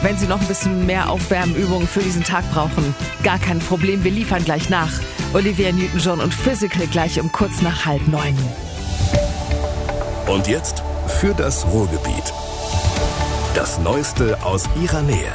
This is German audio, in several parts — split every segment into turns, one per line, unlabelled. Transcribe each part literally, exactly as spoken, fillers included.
Wenn Sie noch ein bisschen mehr Aufwärmübungen für diesen Tag brauchen, gar kein Problem, wir liefern gleich nach. Olivia Newton-John und Physical gleich um kurz nach halb neun.
Und jetzt für das Ruhrgebiet. Das Neueste aus Ihrer Nähe.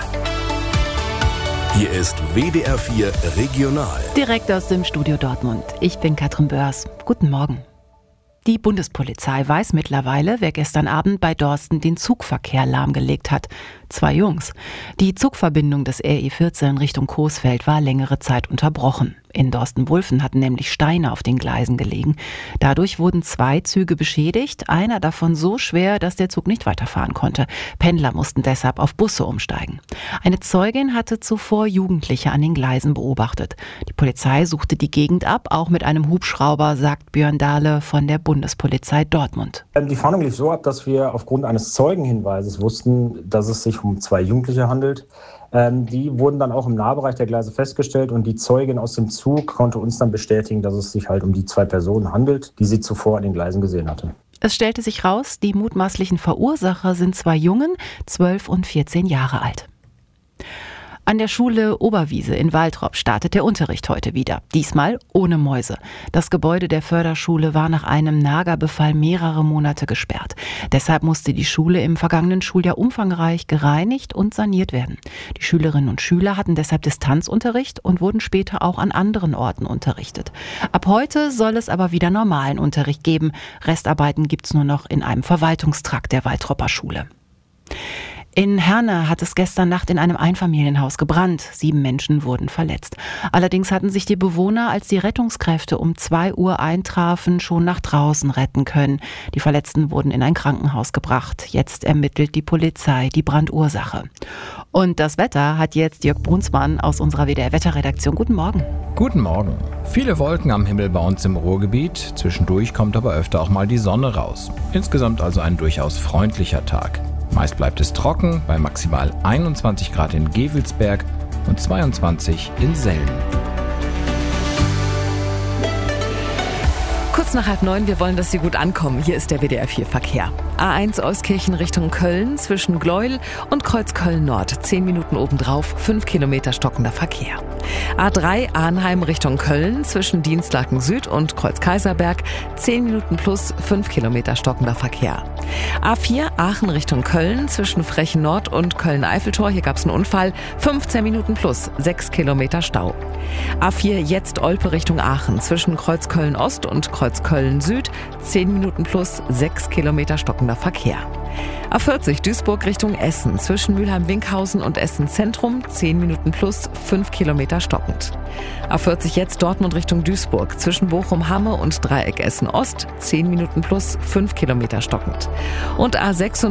Hier ist W D R vier Regional.
Direkt aus dem Studio Dortmund. Ich bin Katrin Börs. Guten Morgen. Die Bundespolizei weiß mittlerweile, wer gestern Abend bei Dorsten den Zugverkehr lahmgelegt hat. Zwei Jungs. Die Zugverbindung des R E vierzehn Richtung Coesfeld war längere Zeit unterbrochen. In Dorsten-Wulfen hatten nämlich Steine auf den Gleisen gelegen. Dadurch wurden zwei Züge beschädigt, einer davon so schwer, dass der Zug nicht weiterfahren konnte. Pendler mussten deshalb auf Busse umsteigen. Eine Zeugin hatte zuvor Jugendliche an den Gleisen beobachtet. Die Polizei suchte die Gegend ab, auch mit einem Hubschrauber, sagt Björn Dahle von der Bundespolizei Dortmund.
Die Fahndung lief so ab, dass wir aufgrund eines Zeugenhinweises wussten, dass es sich um zwei Jugendliche handelt. Ähm, die wurden dann auch im Nahbereich der Gleise festgestellt und die Zeugin aus dem Zug konnte uns dann bestätigen, dass es sich halt um die zwei Personen handelt, die sie zuvor an den Gleisen gesehen hatte.
Es stellte sich raus, die mutmaßlichen Verursacher sind zwei Jungen, zwölf und vierzehn Jahre alt. An der Schule Oberwiese in Waltrop startet der Unterricht heute wieder. Diesmal ohne Mäuse. Das Gebäude der Förderschule war nach einem Nagerbefall mehrere Monate gesperrt. Deshalb musste die Schule im vergangenen Schuljahr umfangreich gereinigt und saniert werden. Die Schülerinnen und Schüler hatten deshalb Distanzunterricht und wurden später auch an anderen Orten unterrichtet. Ab heute soll es aber wieder normalen Unterricht geben. Restarbeiten gibt's nur noch in einem Verwaltungstrakt der Waltropper Schule. In Herne hat es gestern Nacht in einem Einfamilienhaus gebrannt. Sieben Menschen wurden verletzt. Allerdings hatten sich die Bewohner, als die Rettungskräfte um zwei Uhr eintrafen, schon nach draußen retten können. Die Verletzten wurden in ein Krankenhaus gebracht. Jetzt ermittelt die Polizei die Brandursache. Und das Wetter hat jetzt Jörg Brunsmann aus unserer W D R-Wetterredaktion. Guten Morgen.
Guten Morgen. Viele Wolken am Himmel bei uns im Ruhrgebiet. Zwischendurch kommt aber öfter auch mal die Sonne raus. Insgesamt also ein durchaus freundlicher Tag. Meist bleibt es trocken, bei maximal einundzwanzig Grad in Gevelsberg und zweiundzwanzig in Selden.
Kurz nach halb neun, wir wollen, dass Sie gut ankommen. Hier ist der W D R vier Verkehr. A eins Euskirchen Richtung Köln zwischen Gleuel und Kreuzköln Nord. Zehn Minuten obendrauf, fünf Kilometer stockender Verkehr. A drei Arnheim Richtung Köln zwischen Dienstlaken Süd und Kreuz-Kaiserberg. Zehn Minuten plus, fünf Kilometer stockender Verkehr. A vier Aachen Richtung Köln zwischen Frechen Nord und Köln-Eiffeltor. Hier gab es einen Unfall. fünfzehn Minuten plus, sechs Kilometer Stau. A vier jetzt Olpe Richtung Aachen zwischen Kreuzköln Ost und Kreuzköln Süd. zehn Minuten plus, sechs Kilometer stockender Verkehr. A vierzig Duisburg Richtung Essen zwischen Mülheim-Winkhausen und Essen Zentrum. zehn Minuten plus, fünf Kilometer stockend. A vierzig jetzt Dortmund Richtung Duisburg zwischen Bochum-Hamme und Dreieck Essen Ost. zehn Minuten plus, fünf Kilometer stockend. Und A sechsunddreißig